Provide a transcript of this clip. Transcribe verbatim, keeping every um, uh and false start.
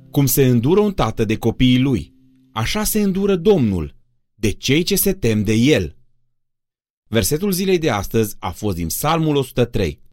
Cum se îndură un tată de copiii lui, așa se îndură Domnul de cei ce se tem de El. Versetul zilei de astăzi a fost din Psalmul o sută trei.